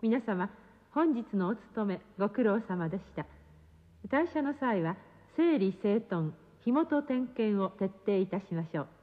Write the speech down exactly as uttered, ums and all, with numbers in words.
皆様、本日のお務めご苦労様でした。退社の際は整理整頓、火元点検を徹底いたしましょう。